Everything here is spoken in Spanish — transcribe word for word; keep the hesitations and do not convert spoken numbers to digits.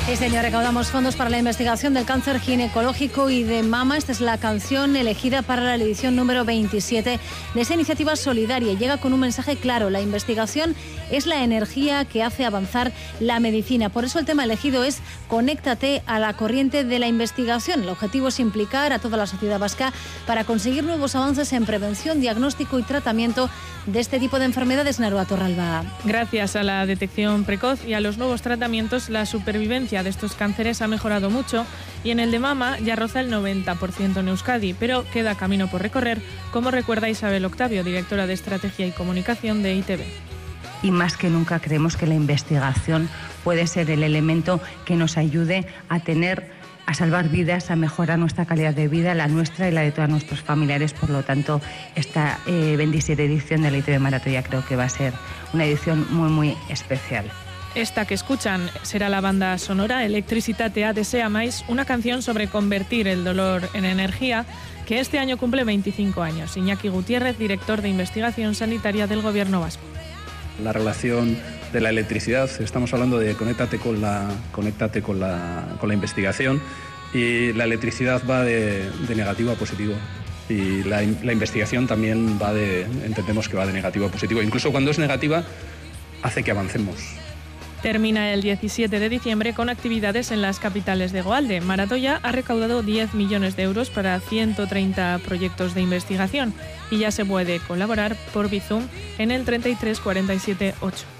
Sí, señor, recaudamos fondos para la investigación del cáncer ginecológico y de mama. Esta es la canción elegida para la edición número veintisiete de esa iniciativa solidaria. Llega con un mensaje claro: la investigación es la energía que hace avanzar la medicina. Por eso el tema elegido es Conéctate a la corriente de la investigación. El objetivo es implicar a toda la sociedad vasca para conseguir nuevos avances en prevención, diagnóstico y tratamiento de este tipo de enfermedades. Narua Torralba. Gracias a la detección precoz y a los nuevos tratamientos, la supervivencia de estos cánceres ha mejorado mucho y en el de mama ya roza el noventa por ciento en Euskadi, pero queda camino por recorrer, como recuerda Isabel Octavio, directora de Estrategia y Comunicación de I T V. Y más que nunca creemos que la investigación puede ser el elemento que nos ayude a tener, a salvar vidas, a mejorar nuestra calidad de vida, la nuestra y la de todos nuestros familiares. Por lo tanto, esta eh, veintisiete edición de la I T V Maratoia creo que va a ser una edición muy, muy especial. Esta que escuchan será la banda sonora Electricitatea Desea Mais, una canción sobre convertir el dolor en energía, que este año cumple veinticinco años. Iñaki Gutiérrez, director de Investigación Sanitaria del Gobierno vasco. La relación de la electricidad, estamos hablando de conéctate con la, conéctate con la, con la investigación, y la electricidad va de, de negativo a positivo. Y la, la investigación también va de, entendemos que va de negativo a positivo. Incluso cuando es negativa, hace que avancemos. Termina el diecisiete de diciembre con actividades en las capitales de Goalde. Maratoia ha recaudado diez millones de euros para ciento treinta proyectos de investigación y ya se puede colaborar por Bizum en el treinta y tres cuarenta y siete ocho.